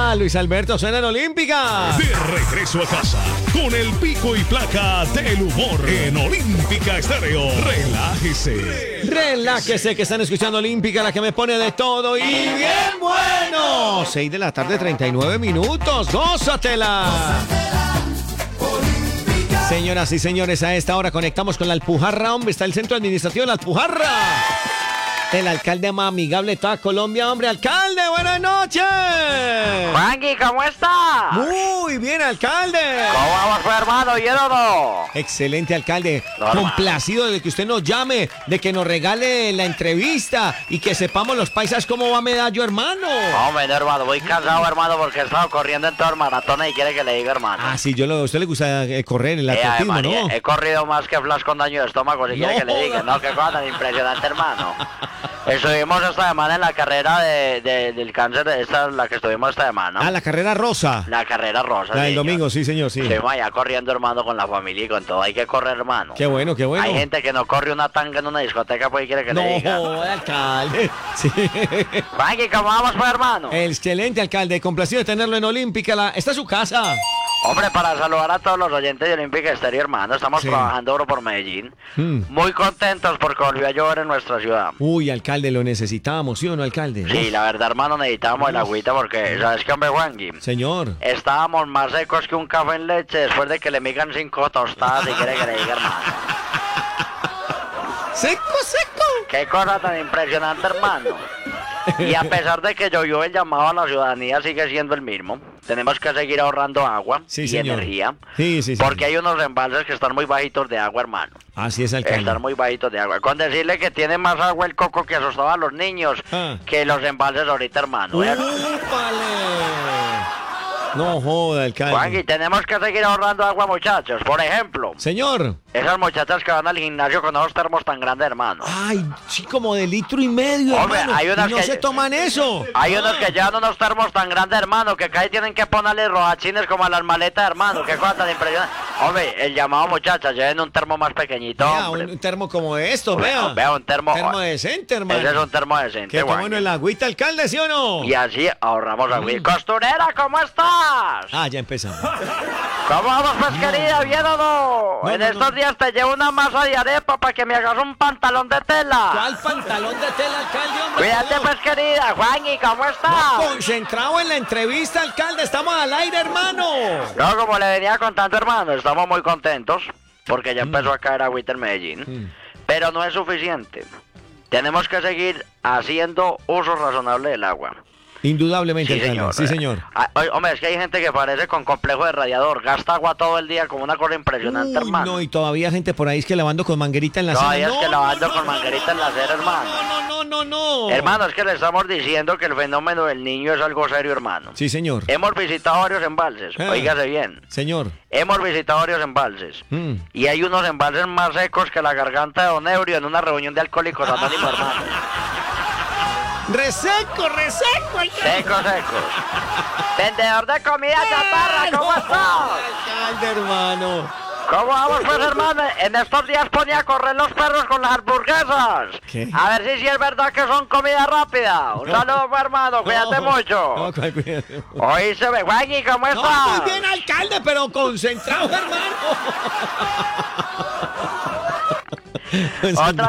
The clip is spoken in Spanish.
Hola, Luis Alberto, suena en Olímpica. De regreso a casa, con el pico y placa del humor en Olímpica Estéreo. Relájese, que están escuchando Olímpica, la que me pone de todo y bien bueno. 6 de la tarde, 39 minutos. ¡Gózatela! Señoras y señores, a esta hora conectamos con la Alpujarra. Hombre, está el centro administrativo de la Alpujarra. El alcalde más amigable de toda Colombia, hombre. ¡Alcalde, buenas noches! Juanqui, ¿cómo está? Muy bien, alcalde. ¿Cómo vamos, pues, hermano? ¿Y todo? Excelente, alcalde. Normal. Complacido de que usted nos llame, de que nos regale la entrevista y que sepamos los paisas cómo va Medallo, hermano. Hombre, no, hermano, voy cansado, hermano, porque he estado corriendo en todo el maratón y quiere que le diga, hermano. Ah, sí, a usted le gusta correr, el atletismo, María, ¿no? he corrido más que Flash con daño de estómago, si quiere que le diga. No, qué cosa tan impresionante, hermano. Estuvimos esta semana en la carrera del cáncer, esta es la que estuvimos esta semana. Ah, la carrera rosa. La carrera rosa. La del señor. domingo, sí, señor, sí. Estuvimos allá corriendo, hermano, con la familia y con todo. Hay que correr, hermano. Qué bueno, qué bueno. Hay gente que no corre una tanga en una discoteca, pues quiere que le diga. No, alcalde. Sí. Juanqui, ¿cómo vamos, pues, hermano? Excelente, alcalde. Complacido de tenerlo en Olímpica. Esta es su casa. Hombre, para saludar a todos los oyentes de Olímpica Estéreo, hermano, estamos Sí. trabajando duro por Medellín. Mm. Muy contentos porque volvió a llover en nuestra ciudad. Uy, alcalde, lo necesitábamos, ¿sí o no, alcalde? Sí, la verdad, hermano, necesitábamos el agüita porque, ¿sabes qué, hombre, Juanqui? Señor. Estábamos más secos que un café en leche después de que le migan 5 tostadas y quiere que le diga, hermano. Seco. Qué cosa tan impresionante, hermano. Y a pesar de que llovió, el llamado a la ciudadanía sigue siendo el mismo. Tenemos que seguir ahorrando agua Sí, y señor. energía. Sí. Porque hay unos embalses que están muy bajitos de agua, hermano. Así es, alcalde. Están muy bajitos de agua. Con decirle que tiene más agua el coco que asustaba a los niños Ah. que los embalses ahorita, hermano. ¡Úpale! No joda, alcalde. Juanqui, tenemos que seguir ahorrando agua, muchachos. Por ejemplo, Señor. esas muchachas que van al gimnasio con esos termos tan grandes, hermano. Ay, sí, como de 1,5 litros, Hombre, hermano. hay unas Y no que- se toman eso. Hay unos que llevan unos termos tan grandes, hermano, que acá tienen que ponerle rojachines como a las maletas, hermano. Qué cosa tan impresionante. Hombre, el llamado, muchachas, lleven un termo más pequeñito, Vea, hombre. un termo como esto, vea. Vea, un termo. Termo decente, hermano. Ese es un termo decente, Que Juanqui. bueno el agüita, alcalde, ¿sí o no? Y así ahorramos agua. Costurera, ¿cómo estás? Ah, ya empezamos. ¿Cómo vamos, pues, querida? ¿Bien o no? No, En no, estos no. días te llevo una masa de arepa para que me hagas un pantalón de tela. ¿Cuál pantalón de tela, alcalde, hombre? Cuídate, No. pues, querida. Juanqui, ¿cómo estás? Concentrado en la entrevista, alcalde. Estamos al aire, hermano. No, como le venía contando, hermano, estamos muy contentos porque ya empezó a caer agüita en Medellín. Pero no es suficiente. Tenemos que seguir haciendo uso razonable del agua. Indudablemente, Sí, alcalde. señor. Sí, señor. Hombre, es que hay gente que parece con complejo de radiador. Gasta agua todo el día como una cosa impresionante, Uy, hermano. no, y todavía gente por ahí es que lavando con manguerita en la Todavía acera. es que lavando con manguerita en la acera, hermano. No. Hermano, es que le estamos diciendo que el fenómeno del niño es algo serio, hermano. Sí, señor. Hemos visitado varios embalses, Ah. oígase bien. Señor. Hemos visitado varios embalses. Mm. Y hay unos embalses más secos que la garganta de Don Ebrio en una reunión de alcohólicos anónimos, hermano. Reseco, Secos. Vendedor de comida chatarra, ¿cómo estás? Alcalde, hermano. ¿Cómo vamos, pues, hermano? En estos días ponía a correr los perros con las hamburguesas. ¿Qué? A ver si sí es verdad que son comida rápida. Un saludo, pues, hermano. Cuídate mucho. No, ¿cuál cuídate? Hoy se ve, Juanqui, ¿cómo No, estás? muy bien, alcalde, pero concentrado, hermano. Otra